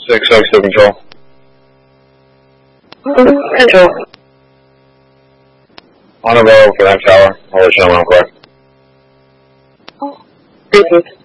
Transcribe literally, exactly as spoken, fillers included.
six six to control. Control. On a roll for that tower. I'll let you know real quick. Thank you.